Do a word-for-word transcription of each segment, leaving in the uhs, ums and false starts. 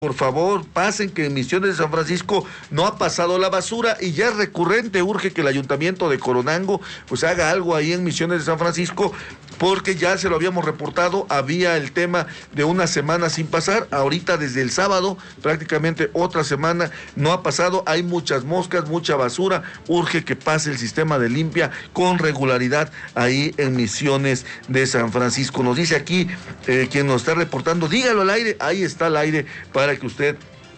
Por favor, pasen que en Misiones de San Francisco no ha pasado la basura y ya es recurrente, urge que el Ayuntamiento de Coronango pues haga algo ahí en Misiones de San Francisco, porque ya se lo habíamos reportado, había el tema de una semana sin pasar, ahorita desde el sábado, prácticamente otra semana no ha pasado, hay muchas moscas, mucha basura, urge que pase el sistema de limpia con regularidad ahí en Misiones de San Francisco. Nos dice aquí eh, quien nos está reportando, dígalo al aire, ahí está al aire para que usted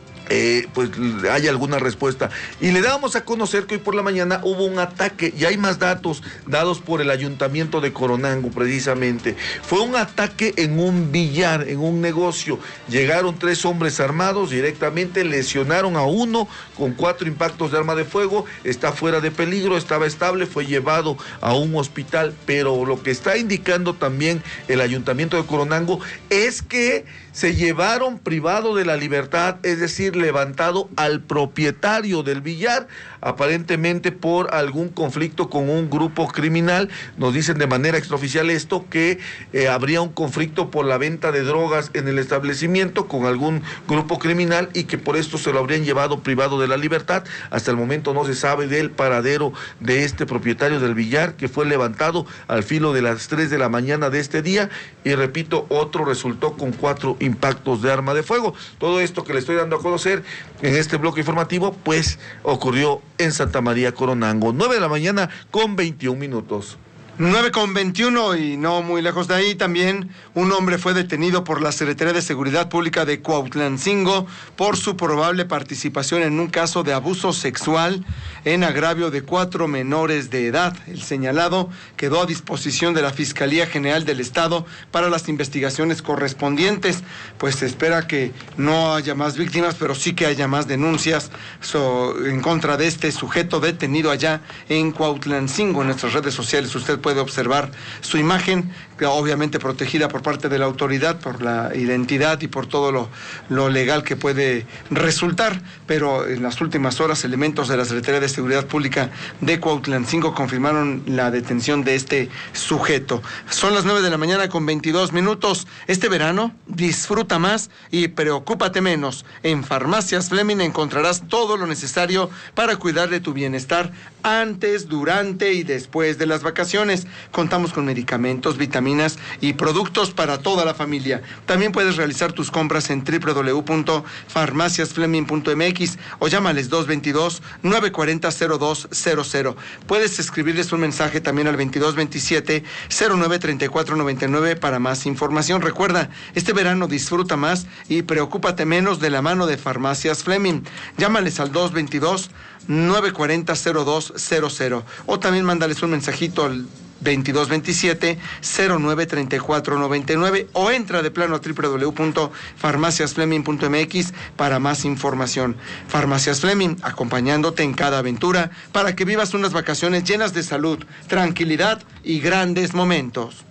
Eh, pues haya alguna respuesta. Y le damos a conocer que hoy por la mañana hubo un ataque, y hay más datos dados por el Ayuntamiento de Coronango precisamente. Fue un ataque en un billar, en un negocio. Llegaron tres hombres armados, directamente lesionaron a uno con cuatro impactos de arma de fuego, está fuera de peligro, estaba estable, fue llevado a un hospital, pero lo que está indicando también el Ayuntamiento de Coronango es que se llevaron privado de la libertad, es decir, levantado al propietario del billar, aparentemente por algún conflicto con un grupo criminal. Nos dicen de manera extraoficial esto, que eh, habría un conflicto por la venta de drogas en el establecimiento con algún grupo criminal y que por esto se lo habrían llevado privado de la libertad. Hasta el momento no se sabe del paradero de este propietario del billar, que fue levantado al filo de las tres de la mañana de este día, y repito, otro resultó con cuatro impactos de arma de fuego. Todo esto que le estoy dando a conocer en este bloque informativo, pues ocurrió en Santa María Coronango. nueve de la mañana con veintiún minutos. nueve con veintiuno, y no muy lejos de ahí también un hombre fue detenido por la Secretaría de Seguridad Pública de Cuautlancingo por su probable participación en un caso de abuso sexual en agravio de cuatro menores de edad. El señalado quedó a disposición de la Fiscalía General del Estado para las investigaciones correspondientes. Pues se espera que no haya más víctimas, pero sí que haya más denuncias so, en contra de este sujeto detenido allá en Cuautlancingo. En nuestras redes sociales usted puede observar su imagen, obviamente protegida por parte de la autoridad, por la identidad y por todo lo, lo legal que puede resultar, pero en las últimas horas elementos de la Secretaría de Seguridad Pública de Cuautlancingo confirmaron la detención de este sujeto. Son las nueve de la mañana con veintidós minutos. Este verano disfruta más y preocúpate menos. En Farmacias Fleming encontrarás todo lo necesario para cuidar de tu bienestar antes, durante y después de las vacaciones. Contamos con medicamentos, vitaminas y productos para toda la familia. También puedes realizar tus compras en doble u doble u doble u punto farmacias fleming punto m x o llámales dos dos dos, nueve cuatro cero, cero dos cero cero. Puedes escribirles un mensaje también al veintidós veintisiete, cero nueve treinta y cuatro noventa y nueve para más información. Recuerda, este verano disfruta más y preocúpate menos de la mano de Farmacias Fleming. Llámales al dos dos dos, nueve cuatro cero, cero dos cero cero o también mándales un mensajito al veintidós veintisiete, cero nueve treinta y cuatro noventa y nueve o entra de plano a doble u doble u doble u punto farmacias fleming punto m x para más información. Farmacias Fleming, acompañándote en cada aventura para que vivas unas vacaciones llenas de salud, tranquilidad y grandes momentos.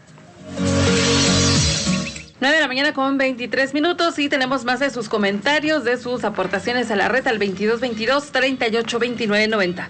nueve de la mañana con veintitrés minutos y tenemos más de sus comentarios, de sus aportaciones a la red al veintidós veintidós, treinta y ocho veintinueve noventa.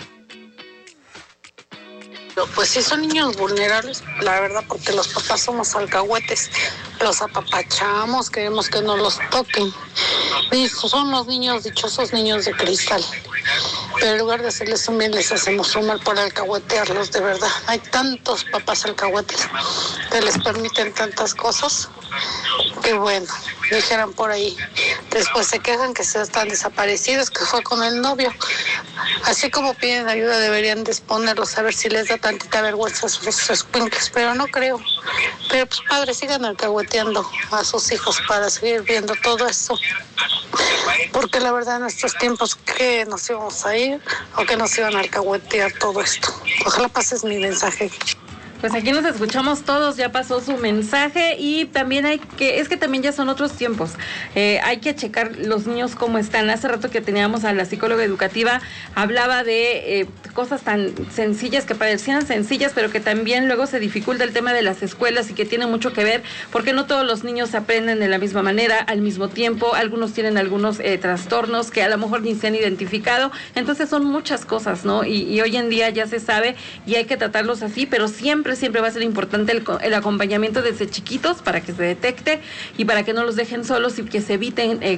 Pues sí son niños vulnerables, la verdad, porque los papás somos alcahuetes, los apapachamos, queremos que no los toquen. Y son los niños dichosos, niños de cristal. Pero en lugar de hacerles un bien, les hacemos un mal por alcahuetearlos, de verdad. Hay tantos papás alcahuetes que les permiten tantas cosas que bueno, dijeran por ahí. Después se quejan que se están desaparecidos, que fue con el novio. Así como piden ayuda, deberían disponerlos a ver si les da tantita vergüenza a sus escuincles, pero no creo. Pero pues padres, sigan alcahueteando a sus hijos para seguir viendo todo eso. Porque la verdad en estos tiempos que nos íbamos a ir o que nos iban a alcahuetear todo esto. Ojalá pases mi mensaje. Pues aquí nos escuchamos todos, ya pasó su mensaje y también hay que, es que también ya son otros tiempos, eh, hay que checar los niños cómo están. Hace rato que teníamos a la psicóloga educativa, hablaba de eh, cosas tan sencillas que parecían sencillas, pero que también luego se dificulta el tema de las escuelas y que tiene mucho que ver, porque no todos los niños aprenden de la misma manera, al mismo tiempo, algunos tienen algunos eh, trastornos que a lo mejor ni se han identificado, entonces son muchas cosas, ¿no? Y, y hoy en día ya se sabe y hay que tratarlos así, pero siempre siempre, siempre va a ser importante el, el acompañamiento desde chiquitos para que se detecte y para que no los dejen solos y que se eviten eh,